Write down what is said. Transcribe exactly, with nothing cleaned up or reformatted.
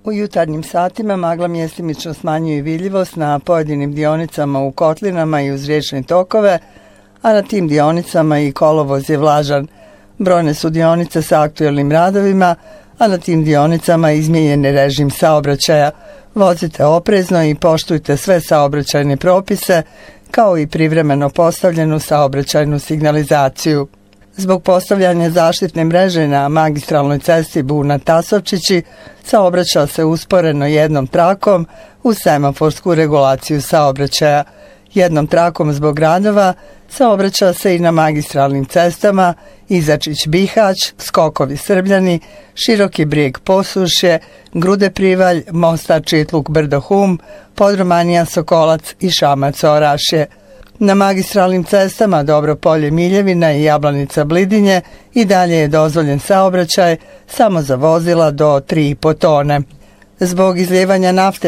U jutarnjim satima magla mjestimično smanjuje vidljivost na pojedinim dionicama u kotlinama i uz riječne tokove, a na tim dionicama i kolovoz je vlažan. Brojne su dionice sa aktuelnim radovima, a na tim dionicama izmijenjen je režim saobraćaja. Vozite oprezno i poštujte sve saobraćajne propise, kao i privremeno postavljenu saobraćajnu signalizaciju. Zbog postavljanja zaštitne mreže na magistralnoj cesti Buna-Tasovčići saobraća se usporeno jednom trakom uz semaforsku regulaciju saobraćaja. Jednom trakom zbog radova saobraća se i na magistralnim cestama Izačić-Bihać, Skokovi Srbljani, Široki Brijeg Posušje, Grude-Privalj, Mostar Čitluk-Brdo-Hum, Podromanija-Sokolac i Šamac-Orašje. Na magistralnim cestama Dobropolje-Miljevina i Jablanica-Blidinje i dalje je dozvoljen saobraćaj samo za vozila do tri i po tone. Zbog izlijevanja nafte